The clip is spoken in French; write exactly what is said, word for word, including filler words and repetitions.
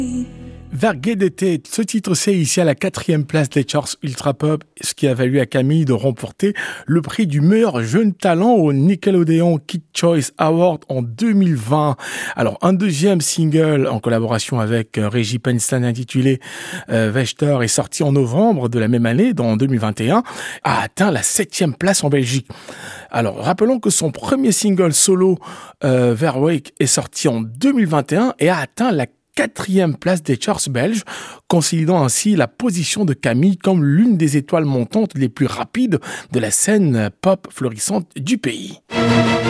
Vergedete, ce titre c'est ici à la quatrième place des charts Ultra Pop, ce qui a valu à Camille de remporter le prix du meilleur jeune talent au Nickelodeon Kid Choice Award en deux mille vingt. Alors un deuxième single en collaboration avec euh, Reggie Penstein intitulé euh, Wächter est sorti en novembre de la même année, dans deux mille vingt et un, a atteint la septième place en Belgique. Alors rappelons que son premier single solo euh, Verwake est sorti en deux mille vingt et un et a atteint la quatrième place des charts belges, consolidant ainsi la position de Camille comme l'une des étoiles montantes les plus rapides de la scène pop florissante du pays.